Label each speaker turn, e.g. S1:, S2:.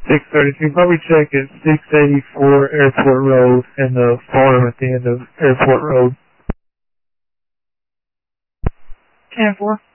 S1: 630. So you probably check at 684 Airport Road and the farm at the end of Airport Road.
S2: 10-4.